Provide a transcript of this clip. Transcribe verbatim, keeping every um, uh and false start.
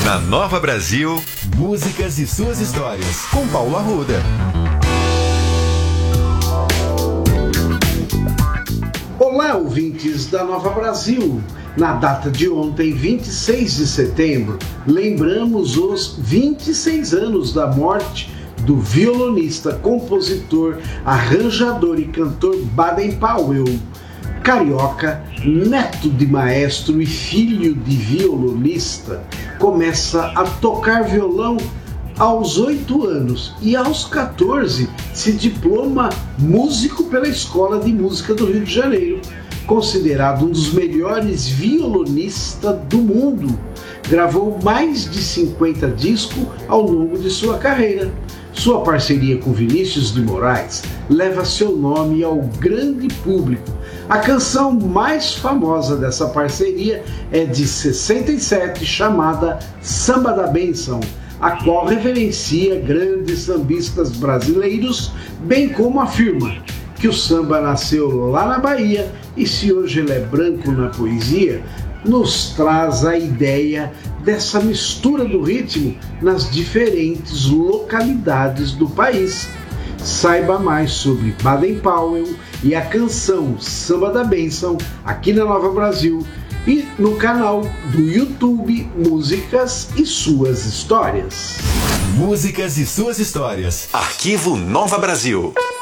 Na Nova Brasil, músicas e suas histórias, com Paulo Arruda. Olá, ouvintes da Nova Brasil. Na data de ontem, vinte e seis de setembro, lembramos os vinte e seis anos da morte do violonista, compositor, arranjador e cantor Baden Powell, carioca, neto de maestro e filho de violonista. Começa a tocar violão aos oito anos e aos quatorze se diploma músico pela Escola de Música do Rio de Janeiro. Considerado um dos melhores violonistas do mundo, gravou mais de cinquenta discos ao longo de sua carreira. Sua parceria com Vinícius de Moraes leva seu nome ao grande público. A canção mais famosa dessa parceria é de sessenta e sete, chamada Samba da Bênção, a qual reverencia grandes sambistas brasileiros, bem como afirma que o samba nasceu lá na Bahia e, se hoje ele é branco na poesia, nos traz a ideia dessa mistura do ritmo nas diferentes localidades do país. Saiba mais sobre Baden Powell e a canção Samba da Bênção aqui na Nova Brasil e no canal do YouTube Músicas e Suas Histórias. Músicas e suas histórias. Arquivo Nova Brasil.